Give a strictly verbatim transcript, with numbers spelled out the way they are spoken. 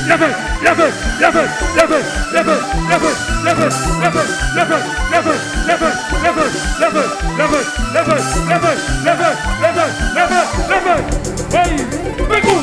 never, never, never, never, never, never, never, never, never, never, never, never, never, never, never, never, never, never, never, never. Hey, Big